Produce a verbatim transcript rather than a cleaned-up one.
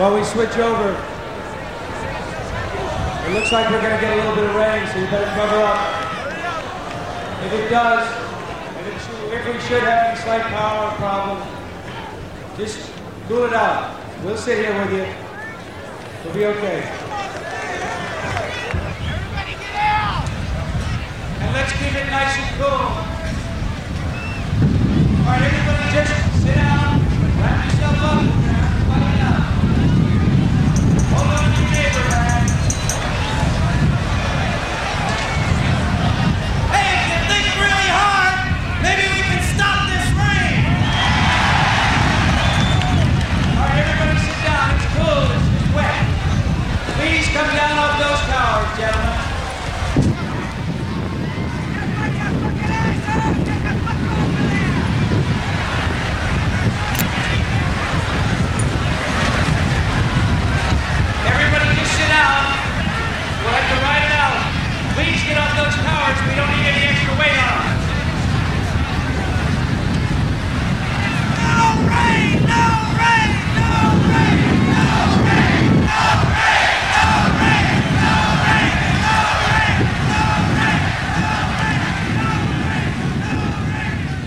while we switch over. It looks like we're going to get a little bit of rain, so you better cover up. If it does, and if, if we should have any slight power problem, just cool it out. We'll sit here with you. We'll be okay. Everybody get out! And let's keep it nice and cool.